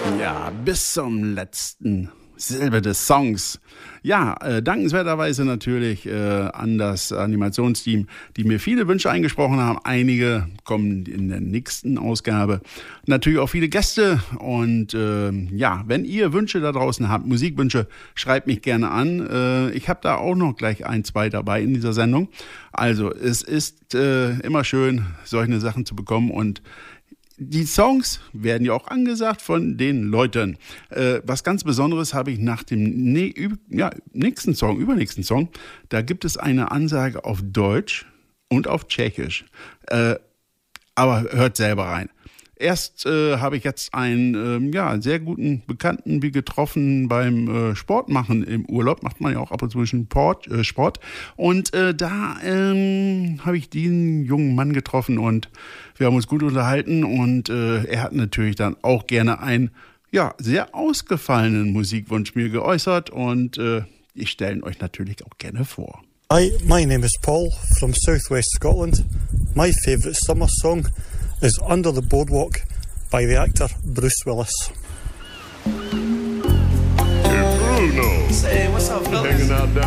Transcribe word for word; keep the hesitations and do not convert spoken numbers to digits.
Ja, bis zum letzten Silbe des Songs. Ja, äh, dankenswerterweise natürlich äh, an das Animationsteam, die mir viele Wünsche eingesprochen haben. Einige kommen in der nächsten Ausgabe. Natürlich auch viele Gäste. Und äh, ja, wenn ihr Wünsche da draußen habt, Musikwünsche, schreibt mich gerne an. Äh, ich habe da auch noch gleich ein, zwei dabei in dieser Sendung. Also es ist äh, immer schön, solche Sachen zu bekommen. Und die Songs werden ja auch angesagt von den Leuten. Äh, was ganz Besonderes habe ich nach dem ne- üb- ja, nächsten Song, übernächsten Song. Da gibt es eine Ansage auf Deutsch und auf Tschechisch. Äh, aber hört selber rein. Erst äh, habe ich jetzt einen ähm, ja, sehr guten Bekannten wie getroffen beim äh, Sport machen im Urlaub. Macht man ja auch ab und zu ein Sport. Äh, Sport. Und äh, da ähm, habe ich den jungen Mann getroffen und wir haben uns gut unterhalten. Und äh, er hat natürlich dann auch gerne einen ja, sehr ausgefallenen Musikwunsch mir geäußert. Und äh, ich stelle ihn euch natürlich auch gerne vor. Hi, my name is Paul from Southwest Scotland. My favourite summer song is Under the Boardwalk by the actor Bruce Willis. Hey, Bruno. Say, what's up, fellas? Hanging out down